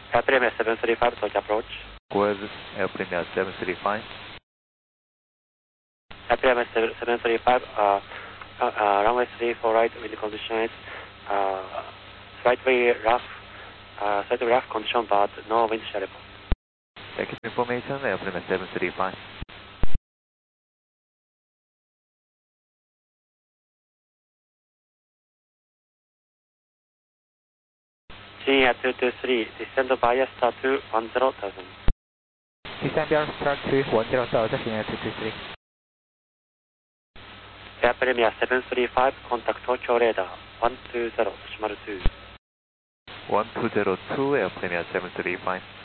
Air Premier 735, Tokyo approach. Go ahead, Air Premier 735. Air Premier 735, runway 34 right, wind condition is slightly rough condition, but no wind shear report. Thank you for information, Air Premier 735. Senior 223, descend bias star 210,000. Descend bias star 210,000, Senior 223. Air Premier 735, contact Tokyo radar 120, decimal 2. 1202, Air Premier 735.